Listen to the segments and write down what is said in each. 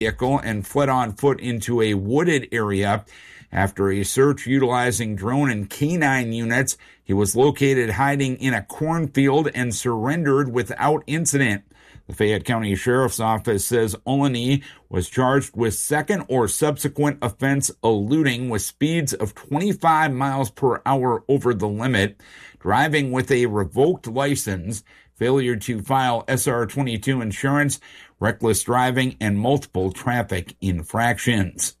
vehicle and fled on foot into a wooded area. After a search utilizing drone and canine units, he was located hiding in a cornfield and surrendered without incident. The Fayette County Sheriff's Office says Olney was charged with second or subsequent offense eluding with speeds of 25 miles per hour over the limit, driving with a revoked license, failure to file SR-22 insurance, reckless driving, and multiple traffic infractions.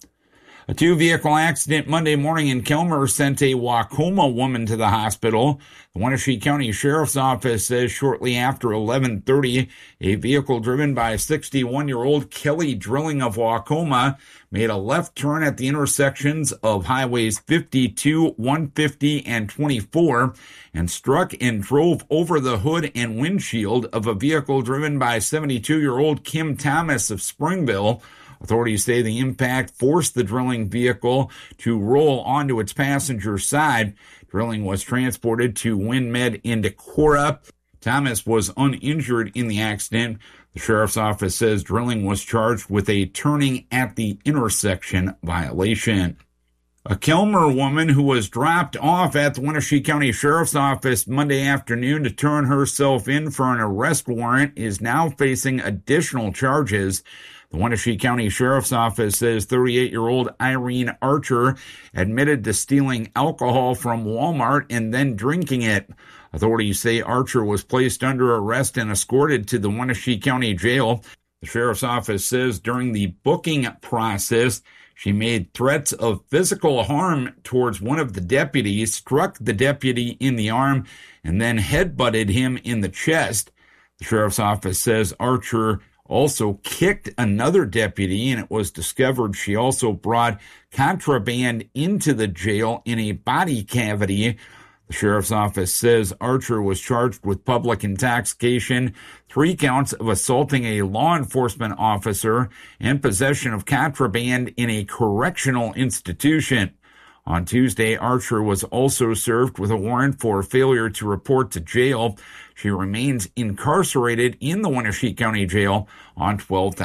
A two-vehicle accident Monday morning in Kelmer sent a Wacoma woman to the hospital. The Wenatchee County Sheriff's Office says shortly after 11:30, a vehicle driven by 61-year-old Kelly Drilling of Wacoma made a left turn at the intersections of Highways 52, 150, and 24 and struck and drove over the hood and windshield of a vehicle driven by 72-year-old Kim Thomas of Springville. Authorities say the impact forced the Drilling vehicle to roll onto its passenger side. Drilling was transported to WinMed in Decorah. Thomas was uninjured in the accident. The Sheriff's Office says Drilling was charged with a turning at the intersection violation. A Kelmer woman who was dropped off at the Wenatchee County Sheriff's Office Monday afternoon to turn herself in for an arrest warrant is now facing additional charges. The Wenatchee County Sheriff's Office says 38-year-old Irene Archer admitted to stealing alcohol from Walmart and then drinking it. Authorities say Archer was placed under arrest and escorted to the Wenatchee County Jail. The Sheriff's Office says during the booking process, she made threats of physical harm towards one of the deputies, struck the deputy in the arm, and then headbutted him in the chest. The Sheriff's Office says Archer also kicked another deputy, and it was discovered she also brought contraband into the jail in a body cavity. The Sheriff's Office says Archer was charged with public intoxication, 3 counts of assaulting a law enforcement officer, and possession of contraband in a correctional institution. On Tuesday, Archer was also served with a warrant for failure to report to jail. She remains incarcerated in the Wenatchee County Jail on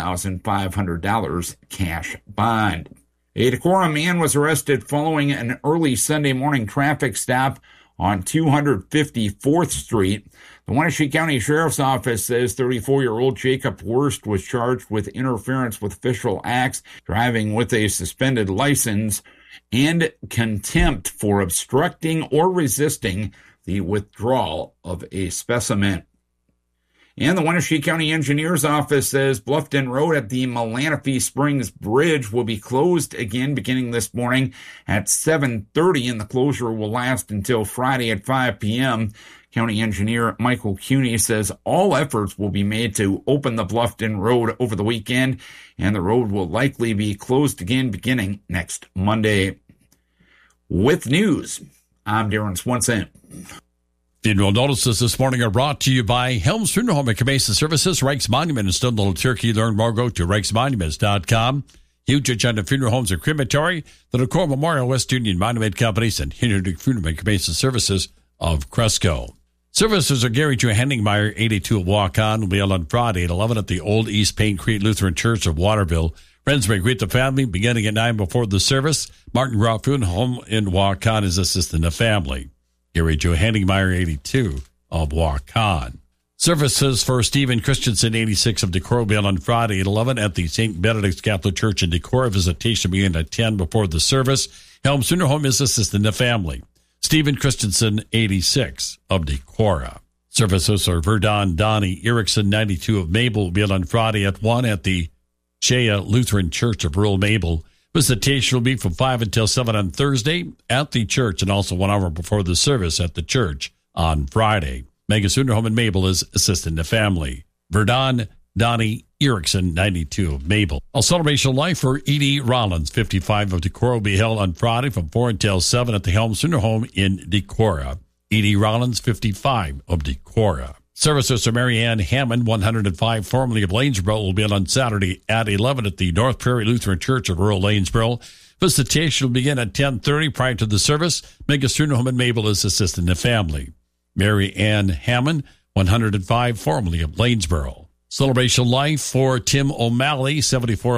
$12,500 cash bond. A Decorah man was arrested following an early Sunday morning traffic stop on 254th Street. The Wenatchee County Sheriff's Office says 34-year-old Jacob Wurst was charged with interference with official acts, driving with a suspended license, and contempt for obstructing or resisting the withdrawal of a specimen. And the Wenatchee County Engineer's Office says Bluffton Road at the Melanophy Springs Bridge will be closed again beginning this morning at 7:30, and the closure will last until Friday at 5 p.m. County Engineer Michael Cuney says all efforts will be made to open the Bluffton Road over the weekend, and the road will likely be closed again beginning next Monday. With news, I'm Darren Swenson. Funeral notices this morning are brought to you by Helms Funeral Home and Cremation Services, Reich's Monument in Stone Little Turkey. Learn more, go to reichsmonuments.com. Huge agenda Funeral Homes and Crematory, the Decorah Memorial West Union Monument Companies, and Hindenburg Funeral and Cremation Services of Cresco. Services are Gary Joe Hendingmeyer, 82 Walk-On, will be held on Friday at 11 at the Old East Paint Creek Lutheran Church of Waterville. Friends may greet the family beginning at 9 before the service. Martin Groff Funeral Home in Walk-On is assisting the family. Gary Joe Hendingmeyer, 82 of Walk-On. Services for Stephen Christensen, 86 of Decorah, will be held on Friday at 11 at the St. Benedict's Catholic Church in Decorah. Visitation beginning at 10 before the service. Helms Funeral Home is assisting the family. Stephen Christensen, 86 of Decorah. Services are Verdon Donnie Erickson, 92 of Mabel, will be held on Friday at 1 at the Shea Lutheran Church of Rural Mabel. Visitation will be from 5 until 7 on Thursday at the church, and also 1 hour before the service at the church on Friday. Mega Funeral Home in Mabel is assisting the family. Verdon Donnie Erickson, 92 of Mabel. A celebration of life for Edie Rollins, 55 of Decorah, will be held on Friday from 4 until 7 at the Helms Funeral Home in Decorah. Edie Rollins, 55 of Decorah. Services for Mary Ann Hammond, 105, formerly of Lanesboro, will be held on Saturday at 11 at the North Prairie Lutheran Church of Rural Lanesboro. Visitation will begin at 10:30 prior to the service. Mega Funeral Home in Mabel is assisting the family. Mary Ann Hammond, 105, formerly of Lanesboro. Celebration Life for Tim O'Malley, 74